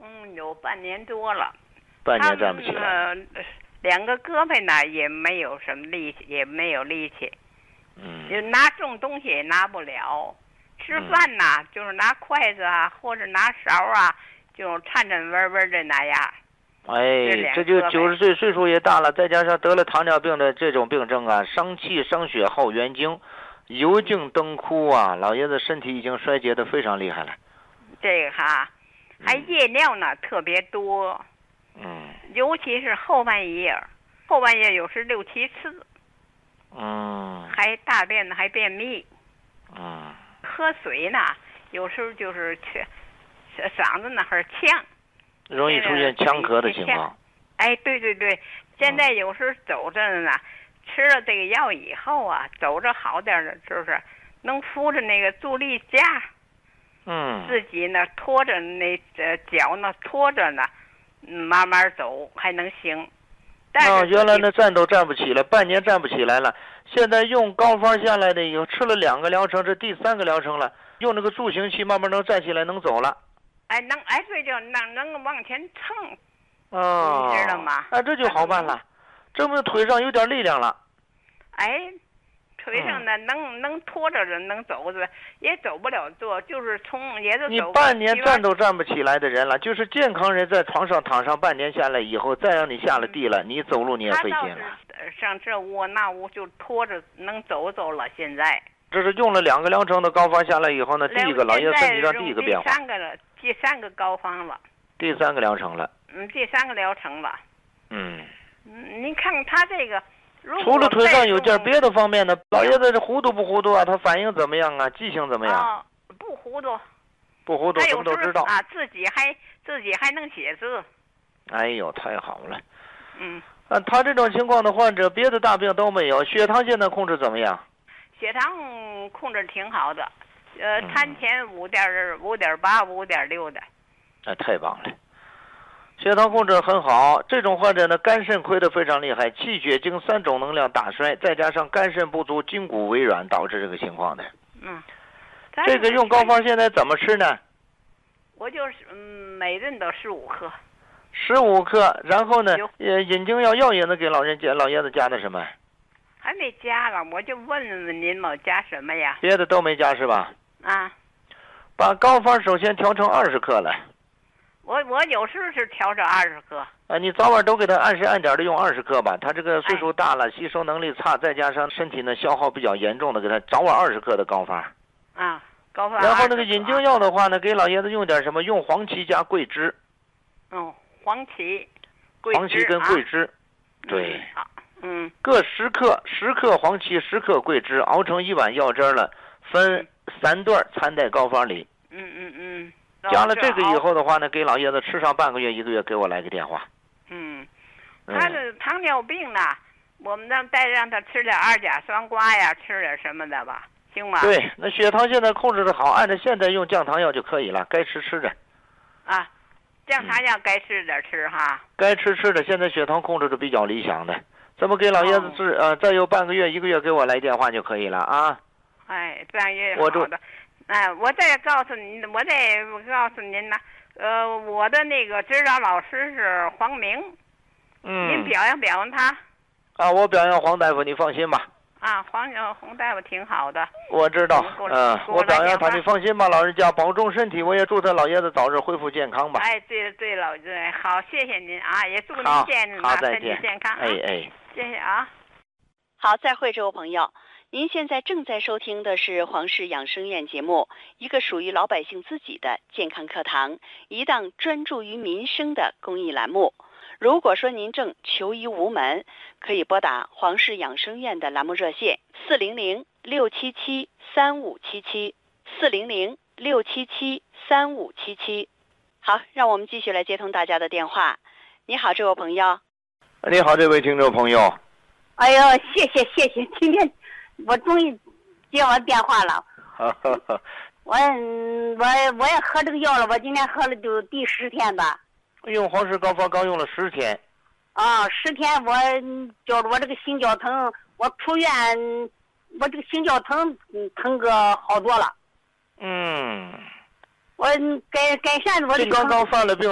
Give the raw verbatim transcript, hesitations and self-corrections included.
嗯，有半年多了。 半年站不起来。 呃，两个胳膊呢也没有什么力气，也没有力气。 嗯。 就拿重东西也拿不了。吃饭呢，嗯、就是拿筷子啊，或者拿勺啊，就颤颤巍巍的那样。 哎，这就九十岁岁数也大了，再加上得了糖尿病的这种病症啊，伤气伤血耗元精，油尽灯枯啊，老爷子身体已经衰竭的非常厉害了。 这个哈，还夜尿呢、嗯、特别多， 嗯， 尤其是后半夜，后半夜有时六七次， 嗯， 还大便呢还便秘， 嗯， 喝水呢有时候就是去嗓子那儿呛。 容易出现呛咳的情况。 哎，对对对，现在有时走着呢，嗯、吃了这个药以后啊，走着好点的，就是能扶着那个助力架， 嗯， 自己呢拖着那呃脚呢拖着呢，嗯，慢慢走还能行。但哦，原来呢站都站不起来，半年站不起来了。现在用膏方下来的以后，吃了两个疗程，这第三个疗程了，用那个助行器慢慢能站起来，能走了。 哎，能哎，对，就能能往前蹭， 哦， 你知道吗？ 哎，这就好办了，这不腿上有点力量了。 哎，腿上呢、嗯、能能拖着着，能走着，也走不了坐，就是从也是走。 你半年站都站不起来的人了，就是健康人在床上躺上半年下来以后，再让你下了地了，嗯、你走路你也费劲了。 上这屋那屋就拖着能走走了，现在。 这是用了两个疗程的膏方下来以后呢，第一个老爷身体上第一个变化。 第三个了，第三个膏方了。 第三个疗程了。 嗯，第三个疗程了。 嗯。 嗯，您看看他这个， 除了腿上有劲，别的方面呢，老爷子这糊涂不糊涂啊？他反应怎么样啊？记性怎么样？ 哦，不糊涂。 不糊涂，什么都知道啊，自己还自己还能写字。 哎呦，太好了。 嗯。 啊，他这种情况的患者，别的大病都没有，血糖现在控制怎么样？ 血糖控制挺好的，呃，餐前五点五点八、五点六的。 哎，太棒了！血糖控制很好。这种患者呢，肝肾亏得非常厉害，气血精三种能量大衰，再加上肝肾不足、筋骨微软，导致这个情况的。 嗯。 这个用膏方现在怎么吃呢？ 我就是嗯，每顿都十五克。 十五克，然后呢，呃，引经药药也能给老人家老爷子加的什么？ 还没加了，我就问问您了，加什么呀？ 别的都没加是吧？ 啊。 把膏方首先调成二十克了。 我我有时是调成二十克。 啊，你早晚都给他按时按点的用二十克吧。他这个岁数大了，哎、吸收能力差，再加上身体呢消耗比较严重的，给他早晚二十克的膏方。 啊，膏方。 然后那个引经药的话呢，给老爷子用点什么？用黄芪加桂枝。 哦，黄芪。 黄芪跟桂枝。啊、对。 嗯嗯， 各十克，十克黄芪，十克桂枝，熬成一碗药汁了，分三段掺在膏方里。 嗯嗯嗯。 加了这个以后的话呢，给老爷子吃上半个月一个月，给我来个电话。 嗯，他的糖尿病呢，我们让再让他吃点二甲双胍呀，吃点什么的吧，行吗？ 对，那血糖现在控制的好，按照现在用降糖药就可以了，该吃吃着。 啊，降糖药该吃点吃哈。 该吃吃的，现在血糖控制的比较理想的。这么给老爷子治、哦、呃，再有半个月一个月给我来电话就可以了啊。 哎，半个月好的。哎，我再告诉您，我再告诉您呢，呃，我的那个指导老师是黄明， 嗯， 您表扬表扬他。 啊，我表扬黄大夫，你放心吧。 啊，黄黄大夫挺好的。 我知道，嗯，我表扬他，你放心吧，老人家保重身体，我也祝他老爷子早日恢复健康吧。 哎，对了对了，对，好，谢谢您啊，也祝您健康， 身体健康。 哎哎， 谢谢啊。 好，再会，这位朋友。您现在正在收听的是皇氏养生院节目，一个属于老百姓自己的健康课堂，一档专注于民生的公益栏目。如果说您正求医无门，可以拨打皇氏养生院的栏目热线四零零六七七三五七七四零零六七七三五七七。好，让我们继续来接通大家的电话。你好，这位朋友。 你好，这位听众朋友。 哎呦，谢谢谢谢，今天我终于接完电话了。我我我也喝这个药了，我今天喝了就第十天吧。 用黄氏膏方刚用了十天。 啊，十天我觉着我这个心绞疼，我出院，我这个心绞疼疼个好多了。 嗯。 我改改善我的。 刚刚犯了病。